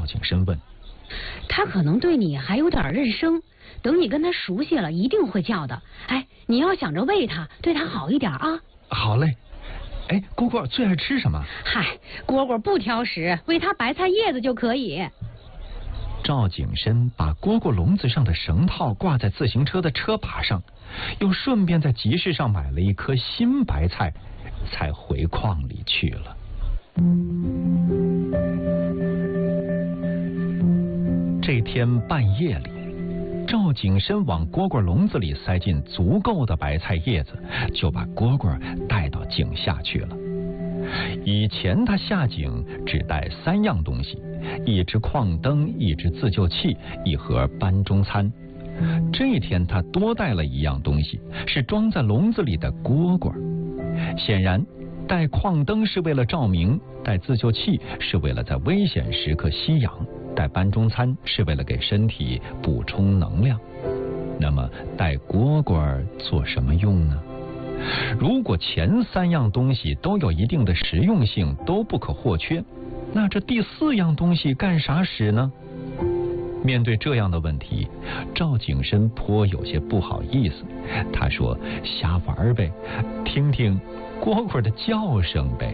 景深问：“ 他可能对你还有点认生，等你跟他熟悉了，一定会叫的。哎，你要想着喂他，对他好一点啊。” 好嘞。哎，蝈蝈最爱吃什么？ 嗨，蝈蝈不挑食，喂它白菜叶子就可以。 赵景深把蝈蝈笼子上的绳套挂在自行车的车把上，又顺便在集市上买了一颗新白菜，才回矿里去了。这天半夜里，赵景深往蝈蝈笼子里塞进足够的白菜叶子，就把蝈蝈带到井下去了。以前他下井只带3样东西：1只矿灯，1只自救器，1盒搬中餐。这天他多带了1样东西，是装在笼子里的蝈蝈。显然，带矿灯是为了照明，带自救器是为了在危险时刻吸氧，带搬中餐是为了给身体补充能量。那么带蝈蝈做什么用呢？如果前3样东西都有一定的实用性，都不可或缺，那这第4样东西干啥使呢？面对这样的问题，赵景深颇有些不好意思。他说：“瞎玩呗，听听蝈蝈的叫声呗。”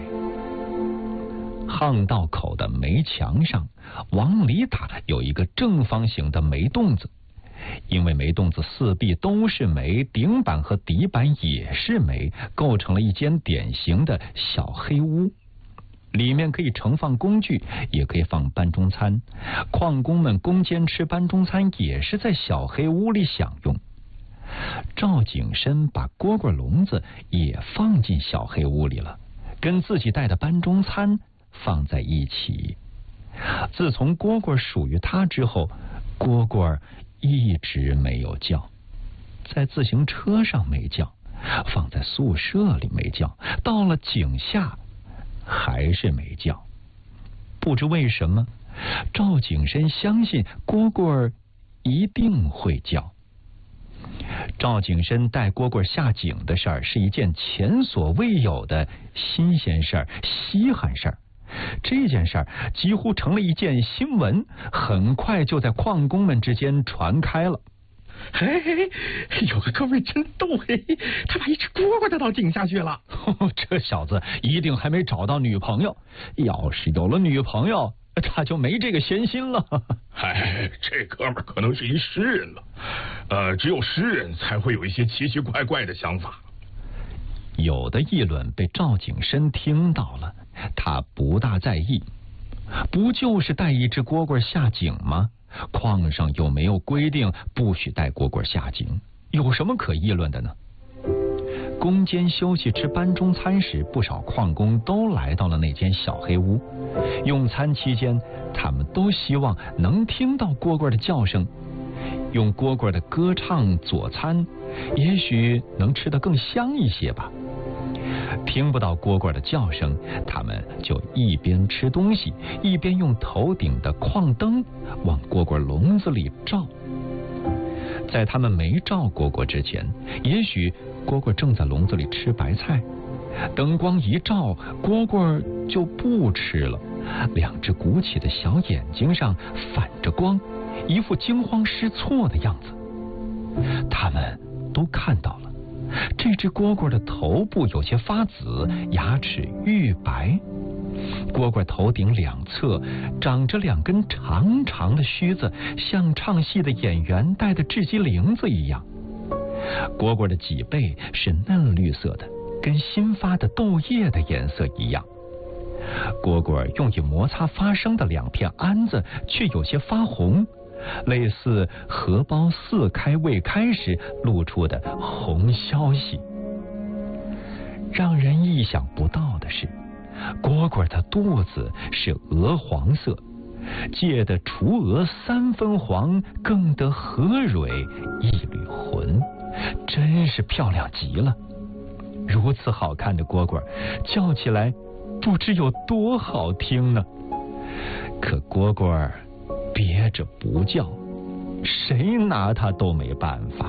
巷道口的煤墙上往里打有一个正方形的煤洞子，因为煤洞子4壁都是煤，顶板和底板也是煤，构成了一间典型的小黑屋。里面可以盛放工具，也可以放搬中餐。矿工们攻坚吃搬中餐也是在小黑屋里享用。赵景深把蝈蝈笼子也放进小黑屋里了，跟自己带的搬中餐放在一起。自从蝈蝈属于他之后，蝈蝈一直没有叫，在自行车上没叫，放在宿舍里没叫，到了井下还是没叫。不知为什么，赵景深相信蝈蝈一定会叫。赵景深带蝈蝈下井的事儿是一件前所未有的新鲜事儿、稀罕事儿。这件事儿几乎成了一件新闻，很快就在矿工们之间传开了。 嘿，有个哥们儿真逗嘿，他把一只蝈蝈带到井下去了。 这小子一定还没找到女朋友，要是有了女朋友，他就没这个闲心了。 哎，这哥们儿可能是一诗人了，只有诗人才会有一些奇奇怪怪的想法。 有的议论被赵景深听到了，他不大在意，不就是带一只蝈蝈下井吗？矿上又没有规定不许带蝈蝈下井，有什么可议论的呢？攻坚休息吃搬中餐时，不少矿工都来到了那间小黑屋。用餐期间，他们都希望能听到蝈蝈的叫声，用蝈蝈的歌唱佐餐，也许能吃得更香一些吧。听不到蝈蝈的叫声，他们就一边吃东西，一边用头顶的矿灯往蝈蝈笼子里照。在他们没照蝈蝈之前，也许蝈蝈正在笼子里吃白菜。灯光一照，蝈蝈就不吃了，2只鼓起的小眼睛上反着光，一副惊慌失措的样子。他们都看到了，这只蝈蝈的头部有些发紫，牙齿玉白。蝈蝈头顶2侧长着2根长长的须子，像唱戏的演员戴的雉鸡翎子一样。蝈蝈的脊背是嫩绿色的，跟新发的豆叶的颜色一样。蝈蝈用以摩擦发声的2片鞍子却有些发红，类似荷包4开未开时露出的红消息。让人意想不到的是，蝈蝈的肚子是鹅黄色，借得雏鹅3分黄，更得河蕊一缕浑，真是漂亮极了。如此好看的蝈蝈，叫起来不知有多好听呢。可蝈蝈憋着不叫，谁拿它都没办法。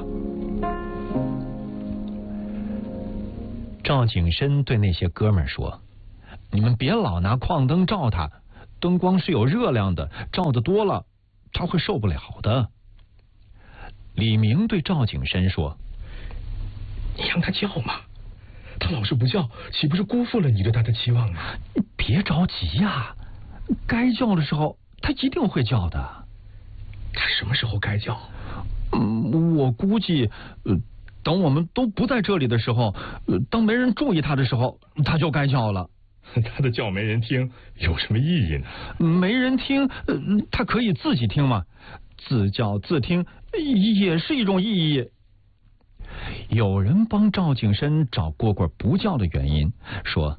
赵景深对那些哥们儿说：“你们别老拿矿灯照它， 灯光是有热量的，照得多了他会受不了的。李明对赵景深说： 你让他叫嘛，他老是不叫，岂不是辜负了你对他的期望啊？ 别着急呀，该叫的时候他一定会叫的。 他什么时候该叫？ 我估计等我们都不在这里的时候，当没人注意他的时候，他就该叫了。 他的叫没人听有什么意义呢？ 没人听，他可以自己听嘛，自叫自听也是一种意义。有人帮赵景深找蝈蝈不叫的原因，说：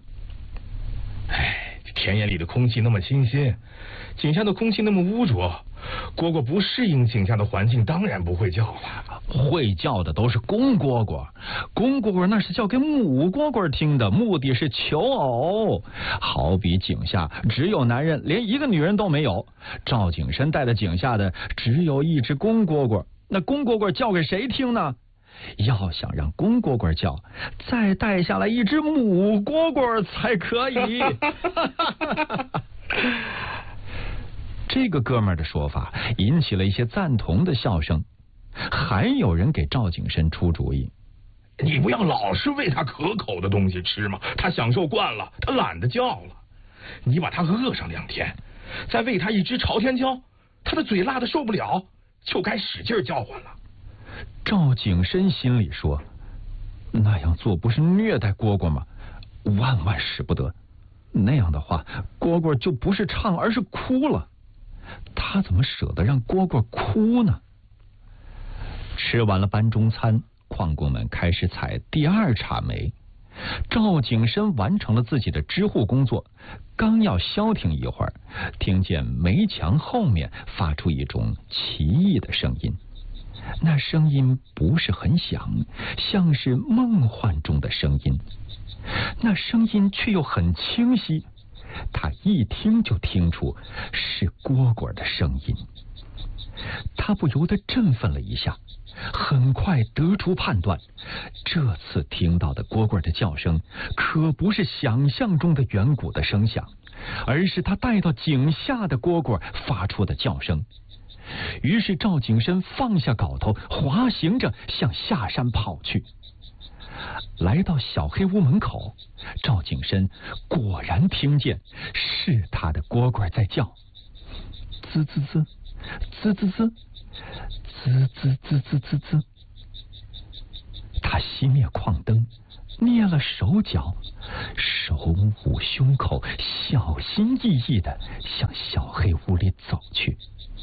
田野里的空气那么清新，井下的空气那么污浊，蝈蝈不适应井下的环境，当然不会叫了。 会叫的都是公蝈蝈，公蝈蝈那是叫给母蝈蝈听的，目的是求偶。好比井下只有男人，连一个女人都没有。赵景深带的井下的只有一只公蝈蝈，那公蝈蝈叫给谁听呢？要想让公蝈蝈叫，再带下来一只母蝈蝈才可以。这个哥们儿的说法引起了一些赞同的笑声，还有人给赵景深出主意： 你不要老是喂他可口的东西吃吗？他享受惯了，他懒得叫了。你把他饿上2天，再喂他一只朝天椒，他的嘴辣得受不了，就该使劲叫唤了。 赵景深心里说：那样做不是虐待蝈蝈吗？万万使不得。那样的话，蝈蝈就不是唱而是哭了。他怎么舍得让蝈蝈哭呢？吃完了班中餐，矿工们开始采第2茬煤。赵景深完成了自己的支护工作，刚要消停一会儿，听见煤墙后面发出一种奇异的声音。那声音不是很响，像是梦幻中的声音，那声音却又很清晰，他一听就听出是蝈蝈的声音。他不由得振奋了一下，很快得出判断，这次听到的蝈蝈的叫声可不是想象中的远古的声响，而是他带到井下的蝈蝈发出的叫声。于是赵景深放下镐头，滑行着向下山跑去。来到小黑屋门口，赵景深果然听见是他的蝈蝈在叫，滋滋滋，滋滋滋，滋滋滋滋滋滋。他熄灭矿灯，捏了手脚，手捂胸口，小心翼翼地向小黑屋里走去。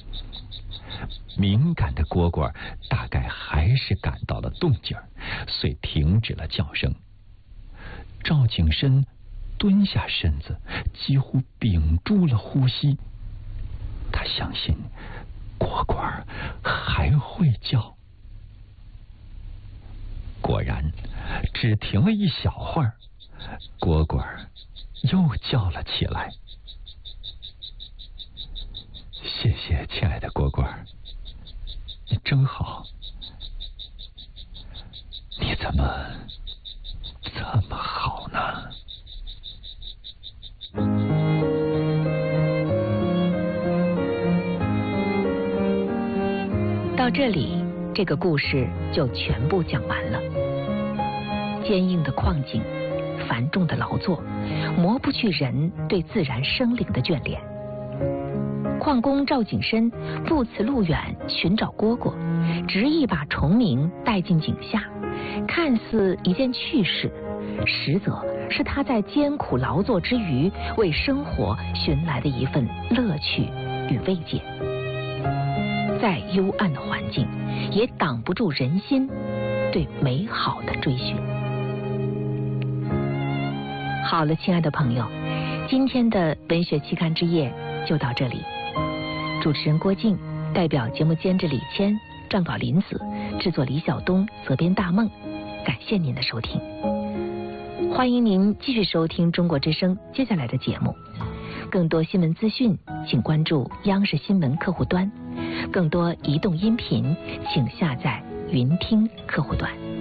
敏感的蝈蝈大概还是感到了动静，遂停止了叫声。赵景深蹲下身子，几乎屏住了呼吸。他相信蝈蝈还会叫。果然，只停了一小会儿，蝈蝈又叫了起来。谢谢，亲爱的蝈蝈，你真好。你怎么这么好呢？ 到这里，这个故事就全部讲完了。坚硬的矿井，繁重的劳作，磨不去人对自然生灵的眷恋。矿工赵景深不辞路远寻找蝈蝈，执意把虫鸣带进井下，看似一件趣事，实则是他在艰苦劳作之余为生活寻来的一份乐趣与慰藉。再幽暗的环境，也挡不住人心对美好的追寻。好了，亲爱的朋友，今天的文学期刊之夜就到这里。主持人郭靖，代表节目监制李谦，撰稿林子，制作李晓东，责编大梦。感谢您的收听，欢迎您继续收听中国之声接下来的节目。更多新闻资讯，请关注央视新闻客户端；更多移动音频，请下载云听客户端。